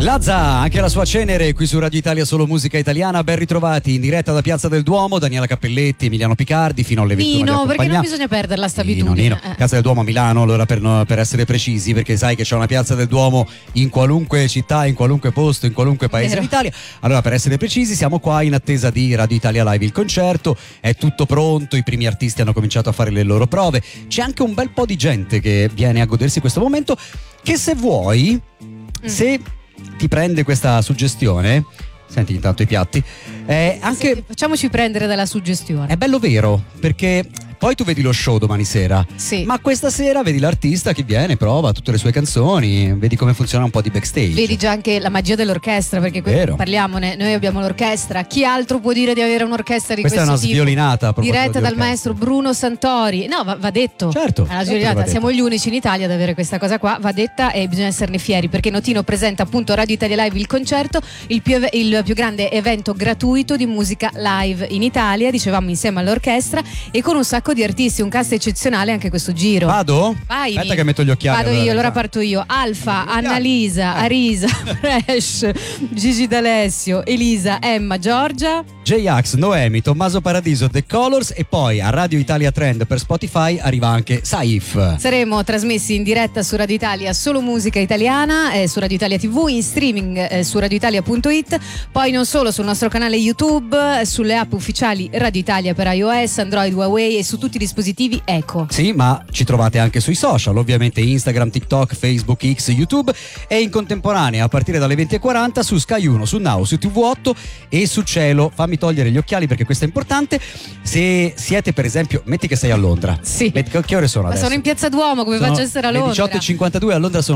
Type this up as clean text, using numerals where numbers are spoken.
Lazza, anche la sua cenere qui su Radio Italia, solo musica italiana. Ben ritrovati in diretta da Piazza del Duomo, Daniela Cappelletti, Emiliano Picardi, fino alle 21. Nino, perché non bisogna perderla sta abitudine. Nino. Piazza del Duomo a Milano, allora per essere precisi, perché sai che c'è una Piazza del Duomo in qualunque città, in qualunque posto, in qualunque paese d'Italia. Allora, per essere precisi, siamo qua in attesa di Radio Italia Live, il concerto. È tutto pronto, i primi artisti hanno cominciato a fare le loro prove. C'è anche un bel po' di gente che viene a godersi questo momento, che se vuoi, se ti prende questa suggestione, senti intanto i piatti, anche sì, facciamoci prendere dalla suggestione. è bello vero, perché poi tu vedi lo show domani sera, sì, ma questa sera vedi l'artista che viene, prova tutte le sue canzoni, vedi come funziona un po' di backstage. vedi già anche la magia dell'orchestra, perché parliamone, noi abbiamo l'orchestra, chi altro può dire di avere un'orchestra di questa questo è una tipo? sviolinata a proposito Diretta di dal orchestra. maestro Bruno Santori. No, va detto. Certo, È una certo sviolinata. che va Siamo detto. gli unici in Italia ad avere questa cosa qua, va detta, e bisogna esserne fieri, perché Notino presenta appunto Radio Italia Live, il concerto, il più grande evento gratuito di musica live in Italia, dicevamo, insieme all'orchestra e con un sacco di artisti, un cast eccezionale anche questo giro. Vado? Vai, Aspetta che metto gli occhiali. Vado io, allora parto io. Alfa, Annalisa, Arisa, Fresh, Gigi D'Alessio, Elisa, Emma, Giorgia, J-Ax, Noemi, Tommaso Paradiso, The Colors, e poi a Radio Italia Trend per Spotify arriva anche Saif. Saremo trasmessi in diretta su Radio Italia, solo musica italiana, su Radio Italia TV, in streaming su radioitalia.it, poi non solo sul nostro canale YouTube, sulle app ufficiali Radio Italia per iOS, Android, Huawei e su tutti i dispositivi Eco. Sì, ma ci trovate anche sui social, ovviamente Instagram, TikTok, Facebook, X, YouTube, e in contemporanea a partire dalle 20:40 su Sky 1, su Now, su TV8 e su Cielo. Fammi togliere gli occhiali perché questo è importante. Se siete, per esempio, metti che sei a Londra. Sì. Che ore sono Ma adesso? sono in Piazza Duomo, come faccio a essere a le Londra? 18:52 a Londra sono